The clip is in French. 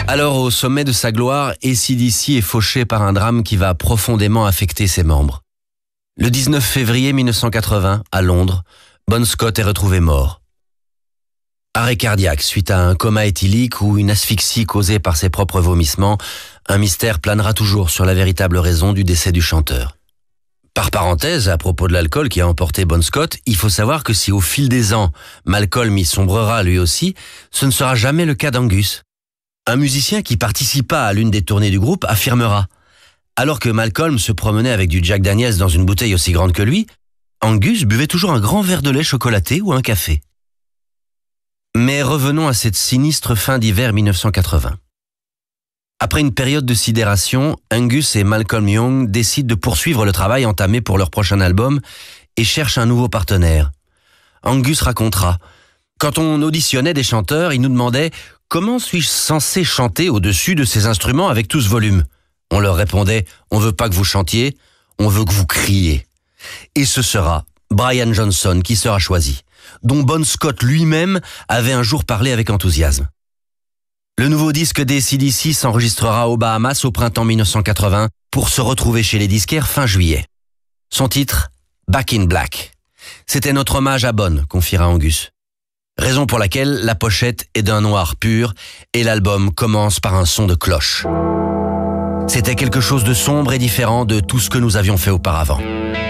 Alors, au sommet de sa gloire, AC/DC est fauché par un drame qui va profondément affecter ses membres. Le 19 février 1980, à Londres, Bon Scott est retrouvé mort. Arrêt cardiaque suite à un coma éthylique ou une asphyxie causée par ses propres vomissements, un mystère planera toujours sur la véritable raison du décès du chanteur. Par parenthèse, à propos de l'alcool qui a emporté Bon Scott, il faut savoir que si au fil des ans, Malcolm y sombrera lui aussi, ce ne sera jamais le cas d'Angus. Un musicien qui participa à l'une des tournées du groupe affirmera « Alors que Malcolm se promenait avec du Jack Daniels dans une bouteille aussi grande que lui, Angus buvait toujours un grand verre de lait chocolaté ou un café. » Mais revenons à cette sinistre fin d'hiver 1980. Après une période de sidération, Angus et Malcolm Young décident de poursuivre le travail entamé pour leur prochain album et cherchent un nouveau partenaire. Angus racontera « Quand on auditionnait des chanteurs, ils nous demandaient « Comment suis-je censé chanter au-dessus de ces instruments avec tout ce volume ?» On leur répondait « On veut pas que vous chantiez, on veut que vous criez. » Et ce sera Brian Johnson qui sera choisi, dont Bon Scott lui-même avait un jour parlé avec enthousiasme. Le nouveau disque d'AC/DC s'enregistrera aux Bahamas au printemps 1980 pour se retrouver chez les disquaires fin juillet. Son titre, Back in Black. C'était notre hommage à Bon, confiera Angus. Raison pour laquelle la pochette est d'un noir pur et l'album commence par un son de cloche. C'était quelque chose de sombre et différent de tout ce que nous avions fait auparavant.